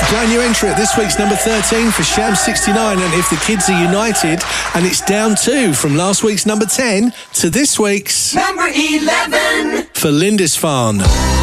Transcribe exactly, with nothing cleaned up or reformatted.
Brand new entry at this week's number thirteen for Sham sixty-nine, and If the Kids Are United, and it's down two from last week's number ten to this week's number eleven for Lindisfarne.